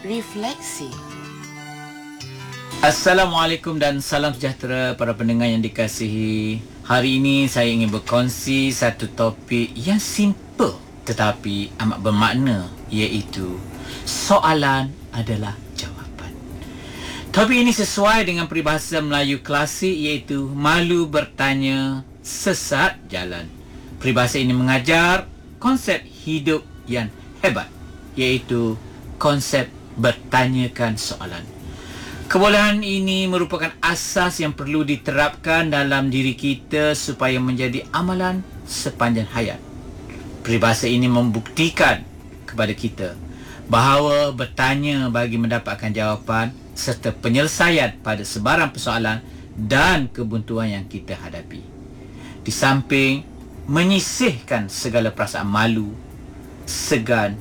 Refleksi. Assalamualaikum dan salam sejahtera para pendengar yang dikasihi. Hari ini saya ingin berkongsi satu topik yang simple tetapi amat bermakna, iaitu soalan adalah jawapan. Topik ini sesuai dengan peribahasa Melayu klasik, iaitu malu bertanya, sesat jalan. Peribahasa ini mengajar konsep hidup yang hebat, iaitu konsep bertanyakan soalan. Kebolehan ini merupakan asas yang perlu diterapkan dalam diri kita supaya menjadi amalan sepanjang hayat. Peribahasa ini membuktikan kepada kita bahawa bertanya bagi mendapatkan jawapan serta penyelesaian pada sebarang persoalan dan kebuntuan yang kita hadapi. Di samping menyisihkan segala perasaan malu, segan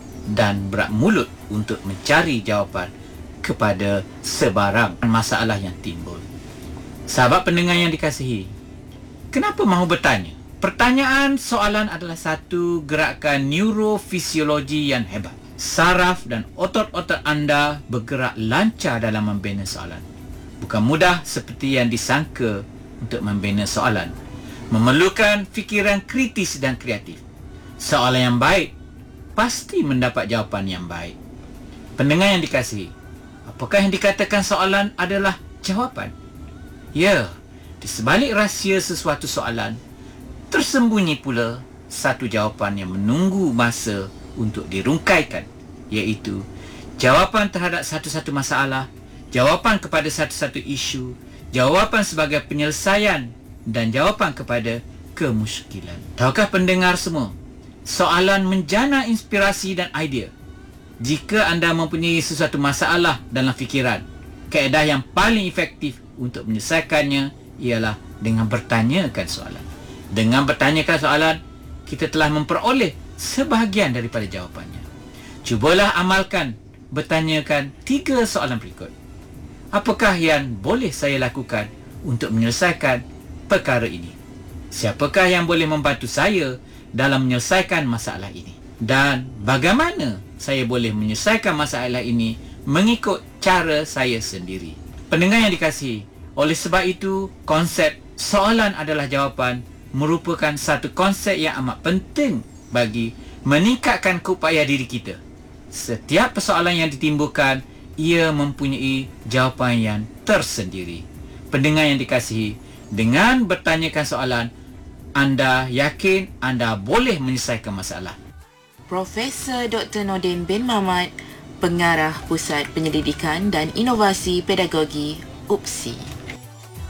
dan berat mulut untuk mencari jawapan kepada sebarang masalah yang timbul. Sahabat pendengar yang dikasihi, kenapa mahu bertanya? Pertanyaan soalan adalah satu gerakan neurofisiologi yang hebat. Saraf dan otot-otot anda bergerak lancar dalam membina soalan. Bukan mudah seperti yang disangka untuk membina soalan. Memerlukan fikiran kritis dan kreatif. Soalan yang baik pasti mendapat jawapan yang baik. Pendengar yang dikasihi, apakah yang dikatakan soalan adalah jawapan? Ya, di sebalik rahsia sesuatu soalan, tersembunyi pula satu jawapan yang menunggu masa untuk dirungkaikan, iaitu jawapan terhadap satu-satu masalah, jawapan kepada satu-satu isu, jawapan sebagai penyelesaian dan jawapan kepada kemusykilan. Tahukah pendengar semua, soalan menjana inspirasi dan idea. Jika anda mempunyai sesuatu masalah dalam fikiran, kaedah yang paling efektif untuk menyelesaikannya ialah dengan bertanyakan soalan. Dengan bertanyakan soalan, kita telah memperoleh sebahagian daripada jawapannya. Cubalah amalkan bertanyakan 3 soalan berikut. Apakah yang boleh saya lakukan untuk menyelesaikan perkara ini? Siapakah yang boleh membantu saya dalam menyelesaikan masalah ini? Dan bagaimana saya boleh menyelesaikan masalah ini mengikut cara saya sendiri? Pendengar yang dikasihi, oleh sebab itu, konsep soalan adalah jawapan merupakan satu konsep yang amat penting bagi meningkatkan keupayaan diri kita. Setiap persoalan yang ditimbulkan, ia mempunyai jawapan yang tersendiri. Pendengar yang dikasihi, dengan bertanyakan soalan, anda yakin anda boleh menyelesaikan masalah. Profesor Dr. Nordin bin Mamat, Pengarah Pusat Penyelidikan dan Inovasi Pedagogi, UPSI.